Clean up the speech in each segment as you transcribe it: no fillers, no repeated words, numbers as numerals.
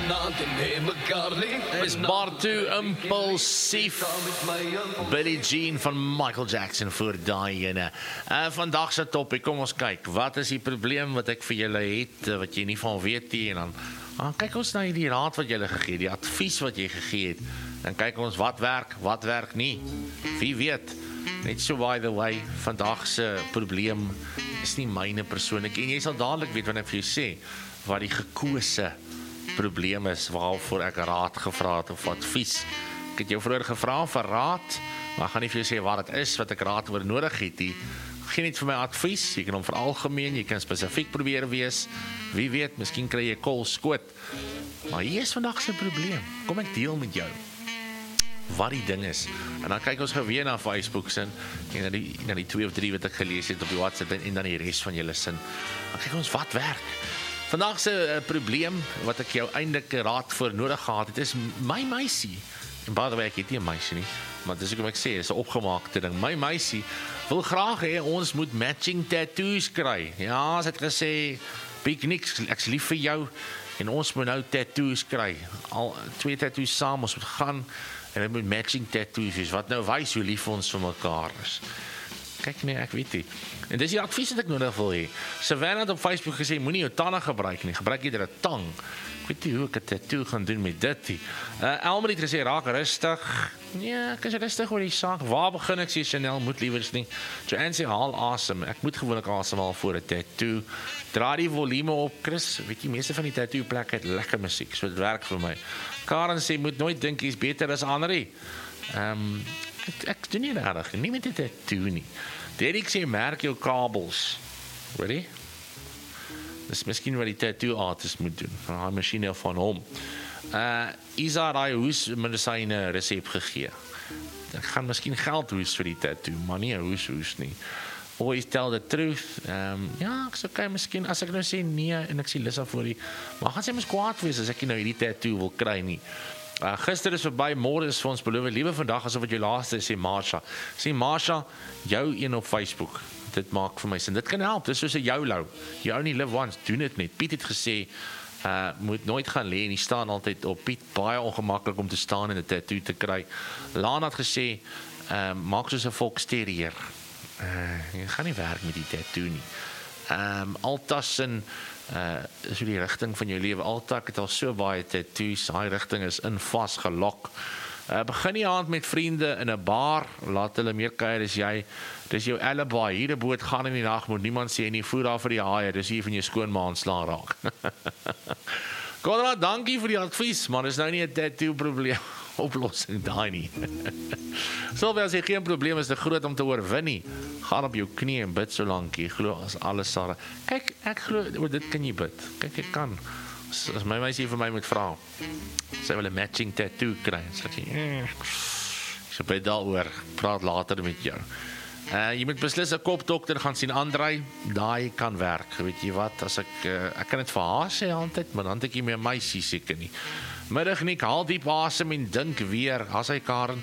Is Bartu impulsief. Billie Jean van Michael Jackson voor daai ene. Vandag se topic, kom ons kyk. Wat is die probleem wat ek vir julle het, wat jy nie van weet nie, en dan kyk ons na die raad wat julle gegee het, die advies wat jy gegee het, en kyk ons wat werk nie. Wie weet, net so by the way, vandag se probleem is nie myne persoonlik, en jy sal dadelik weet wanneer ek vir jou sê, wat die gekose probleem is, waarvoor ek raad gevra het, of advies. Ek het jou vroeër gevra vir raad, maar ek gaan nie vir jou sê wat het is, wat ek raad oor nodig het nie. Geen net vir my advies, jy kan hom veralgemeen, jy kan spesifiek probeer wees, wie weet, miskien kry jy kol skoot. Maar hier is vandag sy probleem, kom ek deel met jou wat die ding is. En dan kyk ons geweer na Facebook sin, en na die 2 of 3 wat ek gelees het op die WhatsApp, en dan die res van julle sin. Dan kyk ons wat werk. Vandag se probleem wat ek jou eintlik raad voor nodig gehad het, is my meisie. En by the way, ek het nie 'n meisie nie, maar dis hoekom ek sê, is 'n opgemaakte ding. My meisie wil graag hê ons moet matching tattoos kry. Ja, sy het gesê, Big Niks, ek's lief vir jou, en ons moet nou tattoos kry. Al 2 tattoos saam, ons moet gaan, en dit moet matching tattoos wees, wat nou wys hoe lief ons vir mekaar is. Kyk nee, ek weet nie. En dis die advies wat ek nodig wil hê. Savannah het op Facebook gesê, moenie jou tande gebruik nie, gebruik eerder 'n tang. Ek weet nie hoe ek 'n tattoo gaan doen met dit nie. Elmer het gesê, raak rustig. Ja, ek is rustig oor die saak. Waar begin ek, sê Chanel, moet liewers nie. Joanne sê, haal asem. Ek moet gewoonlik asemhaal voor 'n tattoo. Draai die volume op, Chris. Weet jy, meeste van die tattoo plekke het lekker musiek, so dit werk vir my. Karen sê, moet nooit dink jy's beter as ander nie. Ek doen nie regtig, nie met die tattoo nie. Derek sê, merk jou kabels. Ready? Dis miskien wat die tattoo artist moet doen. Hy masjien van hom. Isa het hy hoesmedisyne resep gegee. Ek gaan miskien geld hoes vir die tattoo, maar nie 'n hoes nie. Always tell the truth. Ja, ek sê okay, miskien as ek nou sê nee en ek sê Lisa voor die, maar gaan sy mos kwaad wees as ek nou hierdie tattoo wil kry nie. Gister is verby, môre is vir ons beloof, liewe vandag asof wat jou laaste is, sê Marsha. Sê Marsha, jou een op Facebook. Dit maak vir my sin. Dit kan help. Dis soos 'n YOLO. You only live once. Doen dit net. Piet het gesê, moet nooit gaan lê en die staan altyd op. Piet, baie ongemaklik om te staan en 'n tattoo te kry. Lana het gesê, maak soos 'n volksterrier. Jy gaan nie werk met die tattoo nie. Altasin, is die rigting van jou lewe. Altak het al so baie tattoos, daai rigting is in vasgelok. Begin die aand met vriende in 'n bar, laat hulle meer kuier as jy. Dis jou alibi, hier 'n boot gaan in die nag, moet niemand sê nie, voer daar vir die haie, dis hier van jou skoonma aanslaan raak. Konrad, dankie vir die advies, maar dis nou nie 'n tattoo probleem oplossing daai nie. Sylvia sê geen probleem is te groot om te oorwin nie. Gaan op jou knie en bid so lank jy glo as alles sal. Kyk, ek glo dit kan jy bid. Kyk, ek kan. As my meisie vir my moet vra, sy wil 'n matching tattoo kry, sê ek sê bid daaroor, praat later met jou. Jy moet beslis 'n kopdokter gaan sien, Andrei, daai kan werk. Weet jy wat, as ek kan dit vir haar sê altyd, maar dan het ek nie meer meisie seker nie. Middagnik, haal diep asem en dink weer, as hy Karen,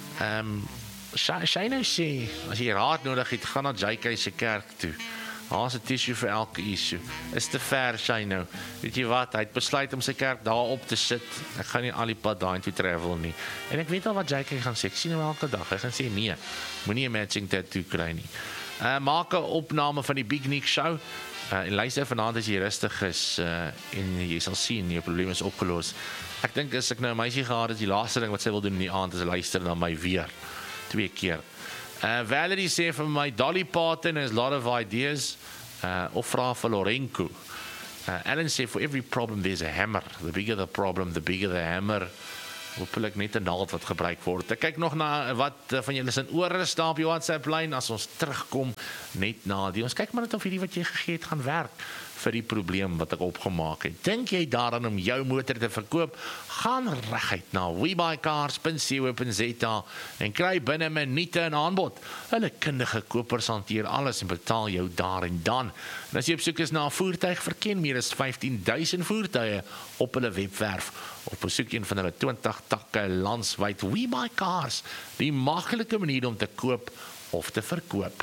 sy nou sê, as jy raad nodig het, gaan na JK se kerk toe. Haas 'n tissue vir elke issue. Is te ver, sy nou. Weet jy wat, hy het besluit om sy kerk daar op te sit. Ek gaan nie al die pad daar toe travel nie. En ek weet al wat JK gaan sê, ek sien hom elke dag. Hy gaan sê, nee, moenie 'n matching tattoo kry nie. Maak 'n opname van die Big Nick show. En luister vanaand as jy rustig is, en jy sal sien, jou probleem is opgelos. Ek dink as ek nou 'n meisie gehad het, die laaste ding wat sy wil doen in die aand is luister na my weer. 2 keer. Valerie sê vir my, Dolly Parton has a lot of ideas, of vra vir Lorenko. Alan sê, for every problem there's a hammer. The bigger the problem, the bigger the hammer. Hoopelik net 'n naald wat gebruik word. Ek kyk nog na wat van julle sin ore staan op die WhatsApp lyn as ons terugkom net na die. Ons kyk maar net of hierdie wat jy gegee het gaan werk vir die probleem wat ek opgemaak het. Dink jy daaraan om jou motor te verkoop? Gaan reguit na webuycars.co.za en kry binne minute 'n aanbod. Hulle kundige kopers hanteer alles en betaal jou daar en dan. En as jy op soek is na 'n voertuig, verken meer as 15,000 voertuie op hulle webwerf. Of besoek een van hulle 20 takke landwyd. WeBuyCars, die maklike manier om te koop of te verkoop.